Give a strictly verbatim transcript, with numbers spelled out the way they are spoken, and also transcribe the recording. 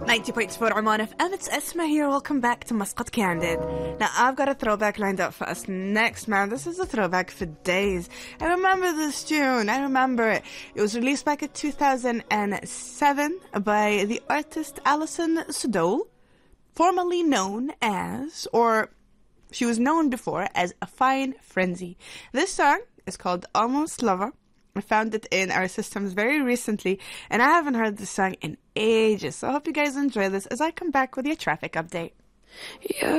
ninety point four Oman F M, it's Esma here. Welcome back to Muscat Candid. Now, I've got a throwback lined up for us next, man. This is a throwback for days. I remember this tune. I remember it. It was released back in two thousand seven by the artist Alison Sudol, formerly known as, or she was known before as, A Fine Frenzy. This song is called Almost Lover. I found it in our systems very recently, and I haven't heard this song in ages. So I hope you guys enjoy this as I come back with your traffic update. Yeah.